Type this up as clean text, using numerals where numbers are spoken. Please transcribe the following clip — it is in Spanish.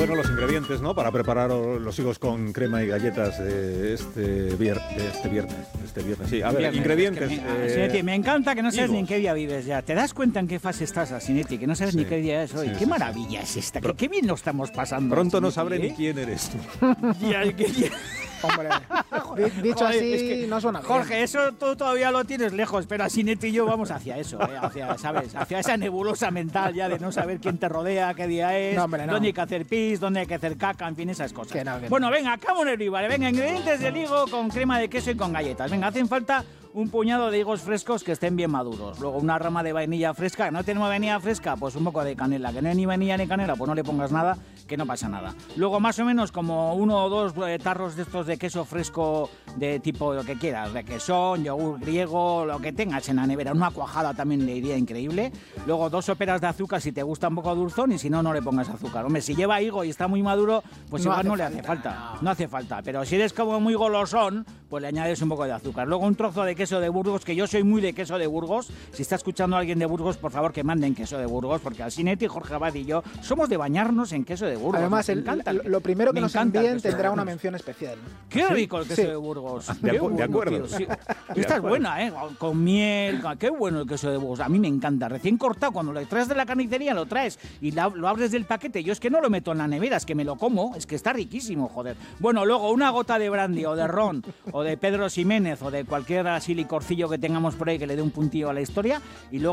Bueno, los ingredientes, ¿no? Para preparar los higos con crema y galletas de este viernes. Sí, a ver, Viernes, ingredientes. Sinetti, me encanta que no sabes higos. ni en qué día vives ya. ¿Te das cuenta en qué fase estás, Sinetti? Que no sabes Sí. ni qué día es hoy. Sí, qué sí, maravilla es esta. Qué bien lo estamos pasando. Pronto no Sinetti, sabré ni ¿eh? quién eres tú. Hombre, dicho Joder, así es que, no suena bien. Jorge, eso tú todavía lo tienes lejos, pero Sinetti y yo vamos hacia eso, hacia esa nebulosa mental ya de no saber quién te rodea, qué día es, No, hombre, no. dónde hay que hacer pis, dónde hay que hacer caca, en fin, esas cosas. Que no. Bueno, venga, come on everybody, venga, ingredientes del higo con crema de queso y con galletas. Venga, hacen falta un puñado de higos frescos que estén bien maduros. Luego una rama de vainilla fresca. ¿No tenemos vainilla fresca? Pues un poco de canela. ¿Que no hay ni vainilla ni canela? Pues no le pongas nada, que no pasa nada. Luego más o menos como 1 o 2 tarros de estos de queso fresco de tipo lo que quieras. Requesón, yogur griego, lo que tengas en la nevera. Una cuajada también le iría increíble. Luego 2 soperas de azúcar si te gusta un poco dulzón y si no, no le pongas azúcar. Hombre, si lleva higo y está muy maduro, pues No igual hace no le hace falta, falta. No hace falta. Pero si eres como muy golosón, pues le añades un poco de azúcar. Luego un trozo de queso de Burgos, que yo soy muy de queso de Burgos. Si está escuchando a alguien de Burgos, por favor que manden queso de Burgos, porque al Sinetti, Jorge Abad y yo somos de bañarnos en queso de Burgos. Además, Nos encanta lo primero que me nos encanta el envíen queso de tendrá una Burgos. mención especial. Qué rico el queso Sí. de Burgos. De Qué acuerdo. tío, sí. De Esta es acuerdo. buena, ¿eh? Con miel. Qué bueno el queso de Burgos. A mí me encanta. Recién cortado, cuando lo traes de la carnicería, lo traes y lo abres del paquete. Yo es que no lo meto en la nevera, es que me lo como. Es que está riquísimo, joder. Bueno, luego una gota de brandy o de ron o de Pedro Ximénez o de cualquier así licorcillo que tengamos por ahí que le dé un puntillo a la historia. Y luego